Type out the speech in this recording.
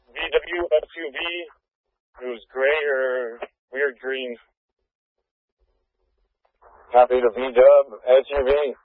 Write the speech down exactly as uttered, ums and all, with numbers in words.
V W S U V. It was gray or weird green. Copy to V-Dub S U V.